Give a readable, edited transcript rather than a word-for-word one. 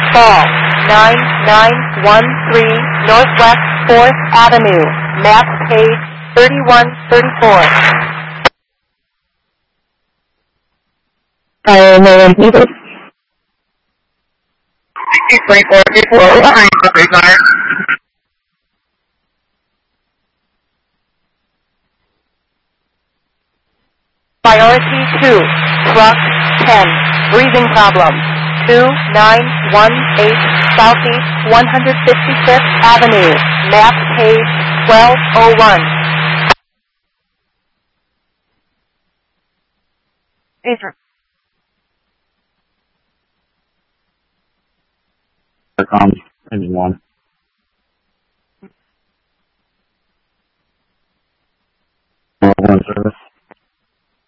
Fall 9913 Northwest 4th Avenue. Map page 3134. Maryland, people. 34. Priority 2, truck 10, breathing problem, 2918 Southeast 155th Avenue, map page 1201. Adrian. Engine 1. One service.